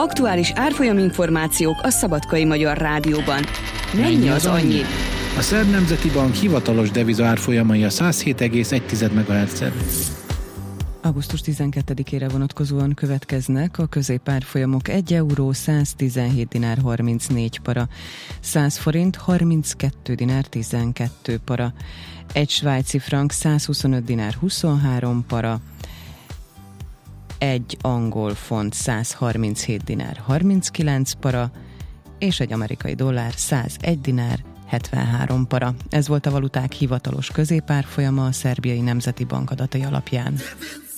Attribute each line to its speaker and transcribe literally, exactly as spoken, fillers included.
Speaker 1: Aktuális árfolyam információk a Szabadkai Magyar Rádióban. Mennyi az annyi?
Speaker 2: A Szerb Nemzeti Bank hivatalos deviza árfolyamai a száz hét egész egy megahertz.
Speaker 3: augusztus tizenkettedikére vonatkozóan következnek a középárfolyamok: egy euró száztizenhét dinár harmincnégy para, száz forint harminckettő dinár tizenkettő para, egy svájci frank százhuszonöt dinár huszonhárom para, egy angol font százharminchét dinár harminckilenc para, és egy amerikai dollár százegy dinár hetvenhárom para. Ez volt a valuták hivatalos középárfolyama a Szerbiai Nemzeti Bank adatai alapján.